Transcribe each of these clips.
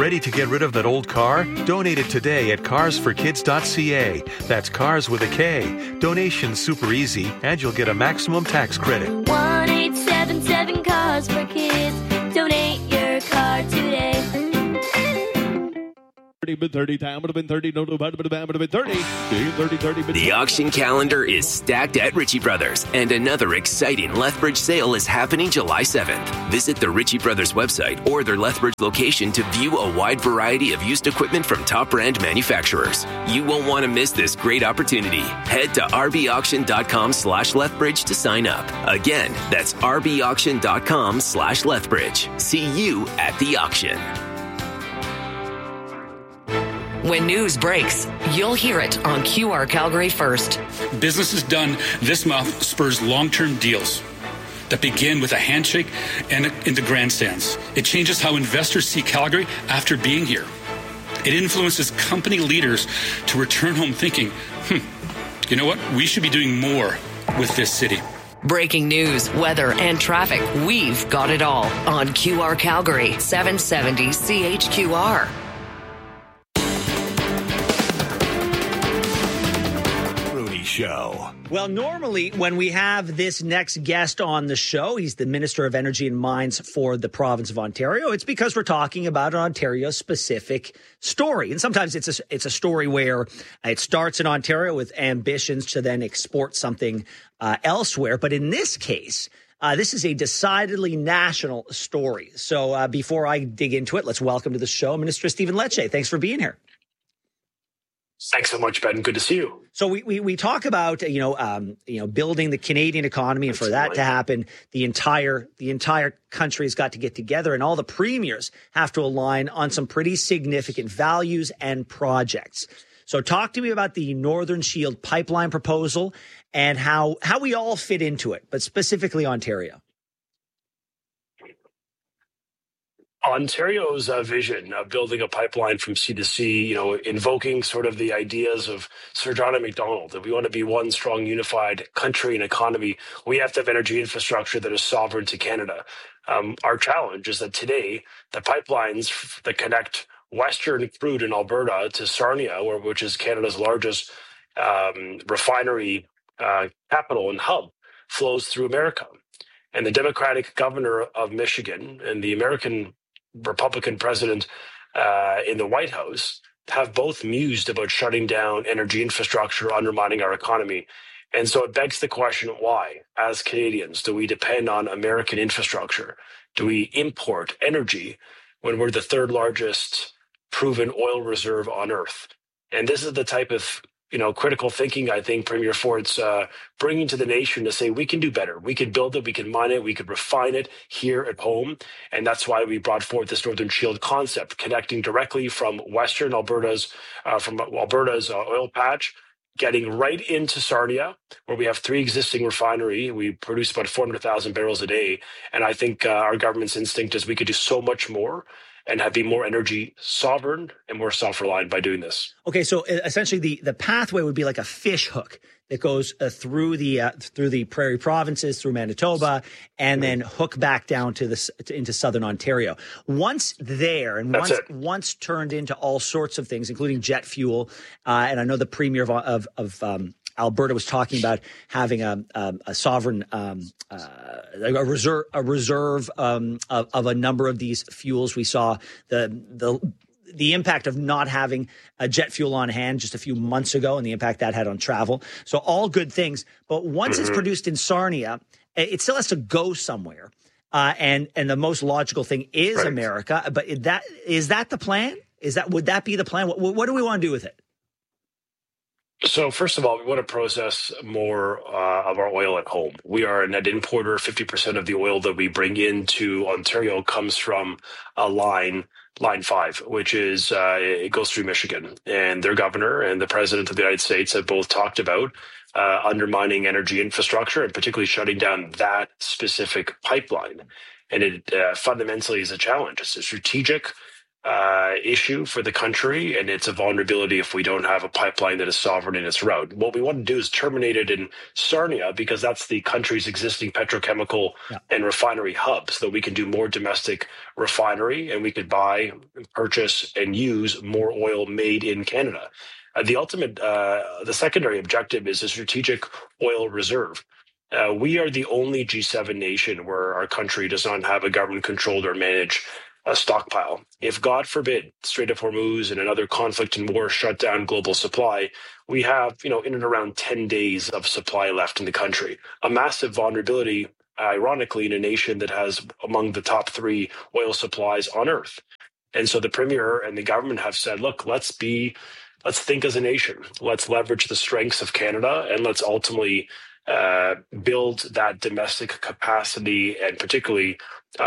Ready to get rid of that old car? Donate it today at carsforkids.ca. That's cars with a K. Donation's super easy, and you'll get a maximum tax credit. 1-877 Cars for Kids. Donate your car today. 30, time would have been 30, no, would have been 30. 30. The auction calendar is stacked at Ritchie Brothers, and another exciting Lethbridge sale is happening July 7th. Visit the Ritchie Brothers website or their Lethbridge location to view a wide variety of used equipment from top brand manufacturers. You won't want to miss this great opportunity. Head to rbauction.com/Lethbridge to sign up. Again, that's rbauction.com/Lethbridge. See you at the auction. When news breaks, you'll hear it on QR Calgary first. Businesses done this month spurs long-term deals that begin with a handshake and into grandstands. It changes how investors see Calgary after being here. It influences company leaders to return home thinking, you know what? We should be doing more with this city. Breaking news, weather, and traffic. We've got it all on QR Calgary, 770 CHQR. Show. Well, normally when we have this next guest on the show, he's the Minister of Energy and Mines for the province of Ontario. It's because we're talking about an Ontario-specific story. And sometimes it's a story where it starts in Ontario with ambitions to then export something elsewhere. But in this case, this is a decidedly national story. So before I dig into it, let's welcome to the show Minister Stephen Lecce. Thanks for being here. Thanks so much, Ben. Good to see you. So we talk about building the Canadian economy, and for that to happen, the entire country has got to get together, and all the premiers have to align on some pretty significant values and projects. So talk to me about the Northern Shield pipeline proposal and how we all fit into it, but specifically Ontario. Ontario's vision of building a pipeline from sea to sea, invoking sort of the ideas of Sir John A. Macdonald, that we want to be one strong, unified country and economy. We have to have energy infrastructure that is sovereign to Canada. Our challenge is that today, the pipelines that connect Western crude in Alberta to Sarnia, which is Canada's largest refinery capital and hub, flows through America. And the Democratic governor of Michigan and the American Republican president in the White House have both mused about shutting down energy infrastructure, undermining our economy. And so it begs the question, why, as Canadians, do we depend on American infrastructure? Do we import energy when we're the third largest proven oil reserve on Earth? And this is the type of critical thinking, I think, Premier Ford's bringing to the nation to say we can do better. We can build it, we can mine it, we could refine it here at home. And that's why we brought forth this Northern Shield concept, connecting directly from Western Alberta's oil patch, getting right into Sarnia, where we have 3 existing refineries. We produce about 400,000 barrels a day. And I think our government's instinct is we could do so much more and be more energy sovereign and more self-reliant by doing this. Okay, so essentially the pathway would be like a fish hook that goes through the prairie provinces, through Manitoba, and then hook back down into southern Ontario. Once there, and once turned into all sorts of things, including jet fuel, and I know the premier of Alberta was talking about having a sovereign a reserve of a number of these fuels. We saw the impact of not having a jet fuel on hand just a few months ago and the impact that had on travel. So all good things. But once it's produced in Sarnia, it still has to go somewhere. And the most logical thing is America. But is that the plan? Would that be the plan? What do we want to do with it? So first of all, we want to process more of our oil at home. We are a net importer. 50% of the oil that we bring into Ontario comes from a line 5, which is it goes through Michigan. And their governor and the president of the United States have both talked about undermining energy infrastructure and particularly shutting down that specific pipeline. And it fundamentally is a challenge. It's a strategic issue for the country, and it's a vulnerability if we don't have a pipeline that is sovereign in its route. What we want to do is terminate it in Sarnia because that's the country's existing petrochemical and refinery hub, so that we can do more domestic refinery and we could buy, purchase, and use more oil made in Canada. The secondary objective is a strategic oil reserve. We are the only G7 nation where our country does not have a government-controlled or managed stockpile. If, God forbid, Strait of Hormuz and another conflict and war shut down global supply, we have, in and around 10 days of supply left in the country. A massive vulnerability, ironically, in a nation that has among the top 3 oil supplies on Earth. And so the Premier and the government have said, look, let's think as a nation. Let's leverage the strengths of Canada, and let's ultimately build that domestic capacity, and particularly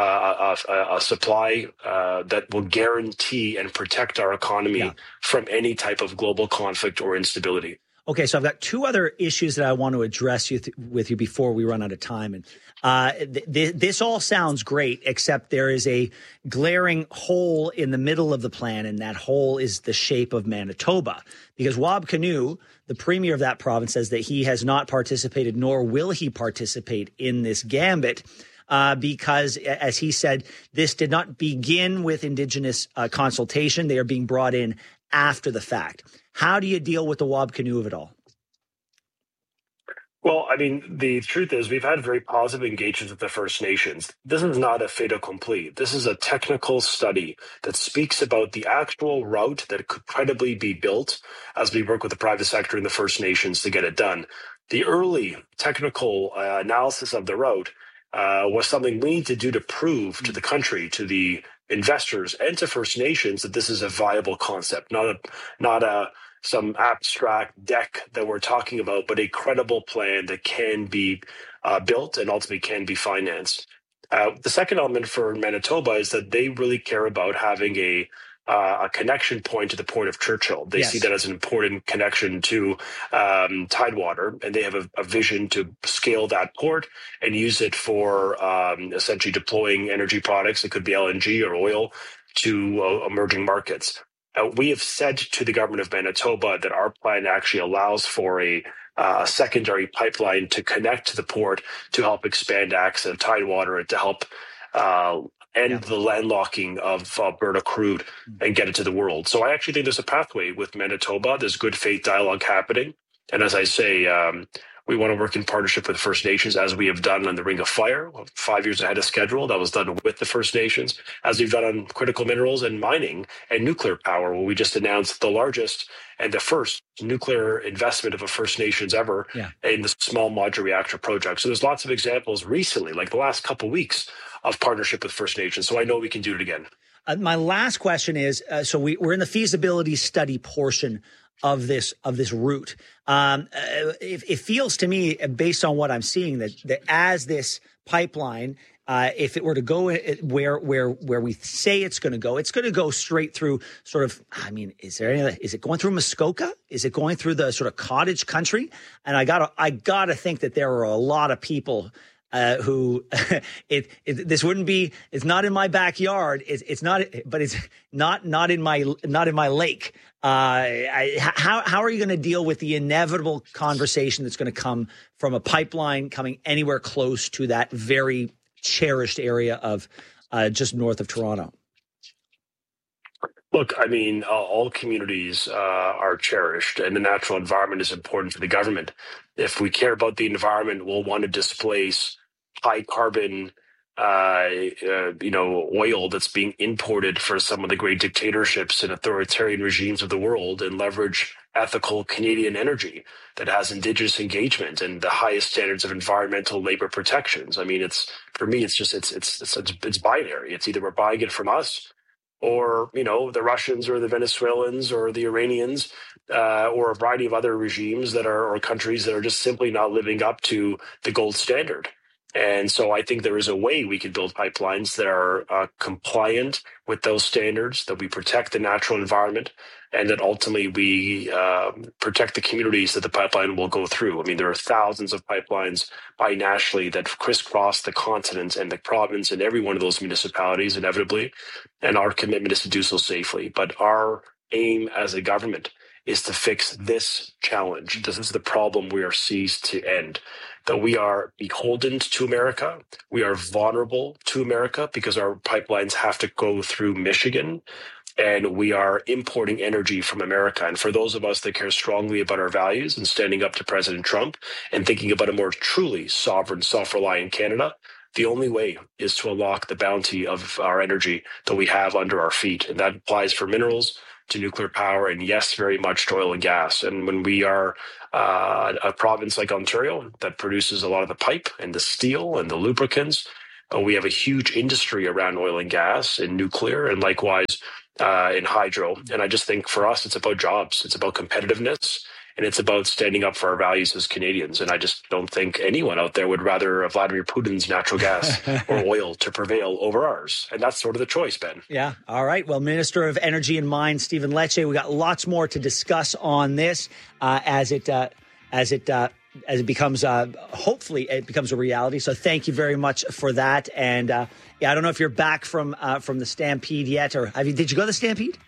a supply that will guarantee and protect our economy from any type of global conflict or instability. Okay, so I've got 2 other issues that I want to address with you before we run out of time. And this all sounds great, except there is a glaring hole in the middle of the plan, and that hole is the shape of Manitoba. Because Wab Kinew, the premier of that province, says that he has not participated, nor will he participate in this gambit. Because, as he said, this did not begin with Indigenous consultation. They are being brought in after the fact. How do you deal with the Wab Kinew of it all? Well, I mean, the truth is we've had very positive engagements with the First Nations. This is not a fait accompli. This is a technical study that speaks about the actual route that could credibly be built as we work with the private sector and the First Nations to get it done. The early technical analysis of the route was something we need to do to prove to the country, to the investors, and to First Nations that this is a viable concept, not some abstract deck that we're talking about, but a credible plan that can be built and ultimately can be financed. The second element for Manitoba is that they really care about having a connection point to the Port of Churchill. They see that as an important connection to Tidewater, and they have a vision to scale that port and use it for essentially deploying energy products. It could be LNG or oil to emerging markets. We have said to the government of Manitoba that our plan actually allows for a secondary pipeline to connect to the port to help expand access to Tidewater and to help end the landlocking of Alberta crude and get it to the world. So I actually think there's a pathway with Manitoba. There's good faith dialogue happening. And as I say, we want to work in partnership with First Nations, as we have done on the Ring of Fire, 5 years ahead of schedule. That was done with the First Nations, as we've done on critical minerals and mining and nuclear power, where we just announced the largest and the first nuclear investment of a First Nations ever in the small modular reactor project. So there's lots of examples recently, like the last couple of weeks, of partnership with First Nations. So I know we can do it again. My last question is, so we're in the feasibility study portion of this route. It feels to me, based on what I'm seeing, that as this pipeline, if it were to go where we say it's going to go straight through sort of, I mean, is it going through Muskoka? Is it going through the sort of cottage country? And I gotta think that there are a lot of people who this wouldn't be, it's not in my backyard. It's not, but it's not in my lake. How are you going to deal with the inevitable conversation that's going to come from a pipeline coming anywhere close to that very cherished area of just north of Toronto? Look, I mean, all communities are cherished, and the natural environment is important to the government. If we care about the environment, we'll want to displace high carbon, oil that's being imported for some of the great dictatorships and authoritarian regimes of the world, and leverage ethical Canadian energy that has Indigenous engagement and the highest standards of environmental labor protections. I mean, it's binary. It's either we're buying it from us, or, the Russians or the Venezuelans or the Iranians, or a variety of other regimes or countries that are just simply not living up to the gold standard. And so I think there is a way we could build pipelines that are compliant with those standards, that we protect the natural environment, and that ultimately we protect the communities that the pipeline will go through. I mean, there are thousands of pipelines binationally that crisscross the continent and the province and every one of those municipalities inevitably, and our commitment is to do so safely. But our aim as a government is to fix this challenge. This is the problem we are seized to end. That we are beholden to America. We are vulnerable to America because our pipelines have to go through Michigan, and we are importing energy from America. And for those of us that care strongly about our values and standing up to President Trump and thinking about a more truly sovereign, self-reliant Canada, the only way is to unlock the bounty of our energy that we have under our feet. And that applies for minerals, to nuclear power, and yes, very much to oil and gas. And when we are a province like Ontario that produces a lot of the pipe and the steel and the lubricants, we have a huge industry around oil and gas and nuclear, and likewise in hydro. And I just think for us, it's about jobs, it's about competitiveness, and it's about standing up for our values as Canadians. And I just don't think anyone out there would rather Vladimir Putin's natural gas or oil to prevail over ours. And that's sort of the choice, Ben. Yeah. All right. Well, Minister of Energy and Mines, Stephen Lecce, we got lots more to discuss on this as it becomes, hopefully it becomes a reality. So thank you very much for that. And I don't know if you're back from the Stampede yet, or did you go to the Stampede?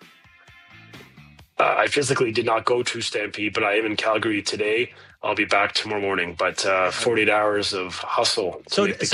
I physically did not go to Stampede, but I am in Calgary today. I'll be back tomorrow morning. But 48 hours of hustle. So no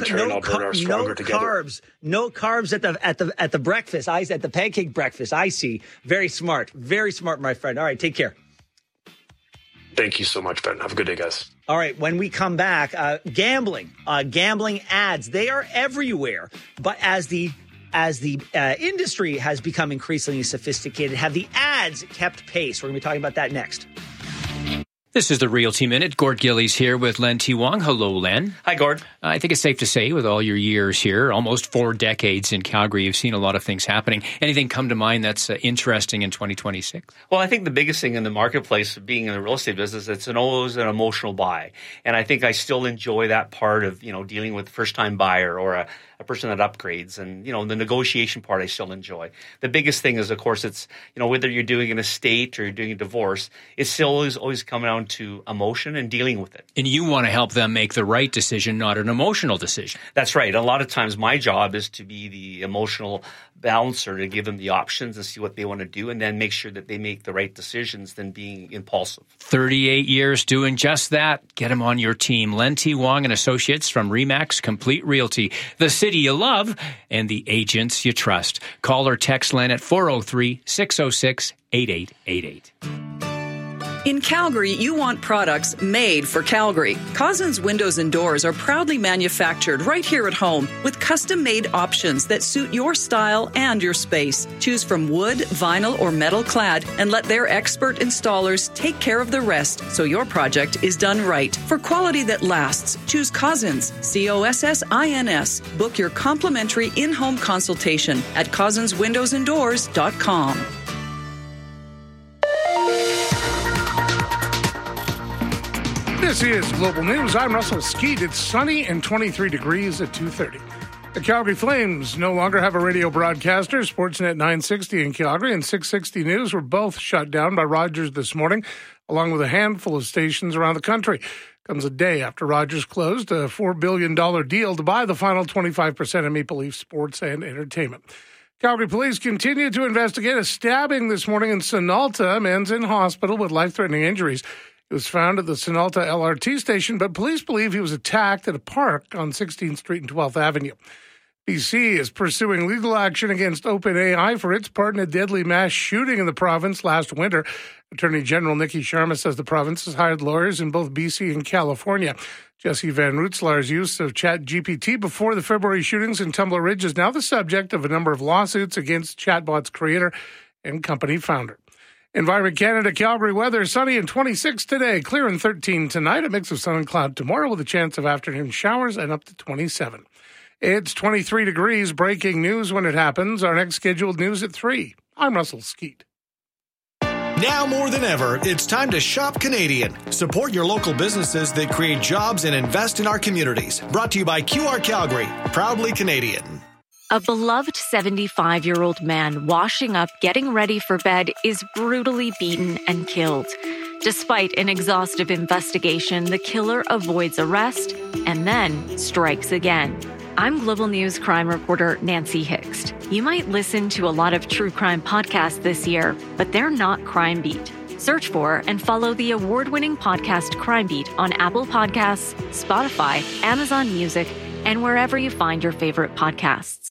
carbs at the breakfast. At the pancake breakfast. I see. Very smart, my friend. All right, take care. Thank you so much, Ben. Have a good day, guys. All right, when we come back, gambling ads, they are everywhere. But as the industry has become increasingly sophisticated, have the ads kept pace? We're going to be talking about that next. This is the Realty Minute. Gord Gillies here with Len T. Wong. Hello, Len. Hi, Gord. I think it's safe to say, with all your years here, almost 4 decades in Calgary, you've seen a lot of things happening. Anything come to mind that's interesting in 2026? Well, I think the biggest thing in the marketplace of being in the real estate business, it's always an emotional buy. And I think I still enjoy that part of, dealing with a first-time buyer or a person that upgrades, and the negotiation part I still enjoy. The biggest thing is, of course, it's whether you're doing an estate or you're doing a divorce, it's still always coming down to emotion and dealing with it. And you want to help them make the right decision, not an emotional decision. That's right. A lot of times my job is to be the emotional balancer, to give them the options and see what they want to do, and then make sure that they make the right decisions than being impulsive. 38 years doing just that. Get them on your team. Len T. Wong and Associates from RE/MAX Complete Realty. The city you love and the agents you trust. Call or text Len at 403-606-8888. In Calgary, you want products made for Calgary. Cousins Windows and Doors are proudly manufactured right here at home with custom-made options that suit your style and your space. Choose from wood, vinyl, or metal clad and let their expert installers take care of the rest so your project is done right. For quality that lasts, choose Cousins, COSSINS. Book your complimentary in-home consultation at cousinswindowsanddoors.com. This is Global News. I'm Russell Skeet. It's sunny and 23 degrees at 2:30. The Calgary Flames no longer have a radio broadcaster. Sportsnet 960 in Calgary and 660 News were both shut down by Rogers this morning, along with a handful of stations around the country. Comes a day after Rogers closed a $4 billion deal to buy the final 25% of Maple Leaf Sports and Entertainment. Calgary police continue to investigate a stabbing this morning in Sunalta. A man's in hospital with life-threatening injuries. He was found at the Sunalta LRT station, but police believe he was attacked at a park on 16th Street and 12th Avenue. BC is pursuing legal action against OpenAI for its part in a deadly mass shooting in the province last winter. Attorney General Nikki Sharma says the province has hired lawyers in both BC and California. Jesse Van Rootselaar's use of ChatGPT before the February shootings in Tumbler Ridge is now the subject of a number of lawsuits against chatbot's creator and company founder. Environment Canada, Calgary weather, sunny and 26 today, clear and 13 tonight, a mix of sun and cloud tomorrow with a chance of afternoon showers and up to 27. It's 23 degrees, breaking news when it happens. Our next scheduled news at 3. I'm Russell Skeet. Now more than ever, it's time to shop Canadian. Support your local businesses that create jobs and invest in our communities. Brought to you by QR Calgary, proudly Canadian. A beloved 75-year-old man washing up, getting ready for bed, is brutally beaten and killed. Despite an exhaustive investigation, the killer avoids arrest and then strikes again. I'm Global News crime reporter Nancy Hixt. You might listen to a lot of true crime podcasts this year, but they're not Crime Beat. Search for and follow the award-winning podcast Crime Beat on Apple Podcasts, Spotify, Amazon Music, and wherever you find your favorite podcasts.